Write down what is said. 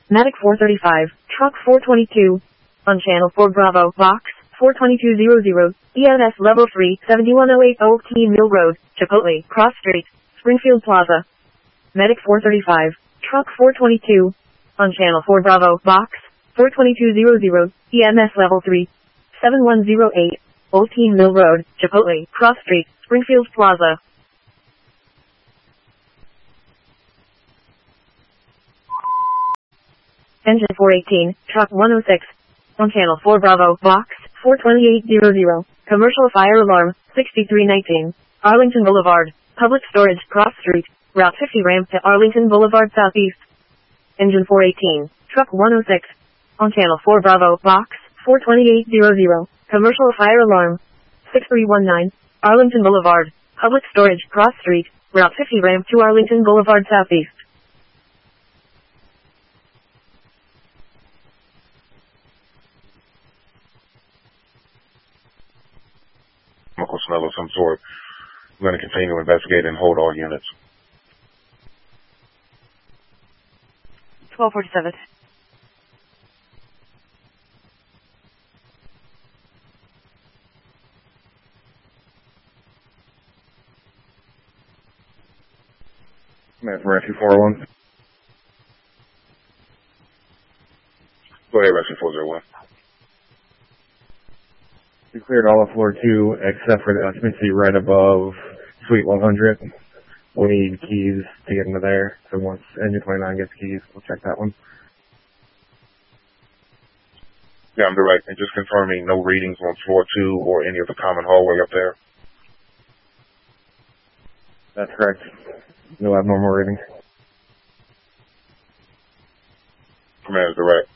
Medic 435, Truck 422. On Channel 4 Bravo, Box 42200, EMS Level 3, 7108 Oak Teen Mill Road, Chipotle, Cross Street, Springfield Plaza. Medic 435, Truck 422. On Channel 4 Bravo, Box 42200, EMS Level 3, 7108 Old Teen Mill Road, Chipotle, Cross Street, Springfield Plaza. Engine 418, Truck 106. On Channel 4 Bravo, Box 42800, Commercial Fire Alarm, 6319, Arlington Boulevard, Public Storage, Cross Street, Route 50 Ramp to Arlington Boulevard Southeast. Engine 418, Truck 106. On Channel 4 Bravo, Box 42800, Commercial Fire Alarm, 6319, Arlington Boulevard, Public Storage, Cross Street, Route 50 Ramp to Arlington Boulevard Southeast. Chemical smell of some sort. We're going to continue to investigate and hold all units. 1247. That's Rescue 401. Go ahead, Rescue 401. We cleared all of floor 2 except for the occupancy right above Suite 100. We need keys to get into there. So once Engine 29 gets keys, we'll check that one. Yeah, I'm direct. And just confirming no readings on floor 2 or any of the common hallway up there. That's correct. No abnormal readings. Commander's direct.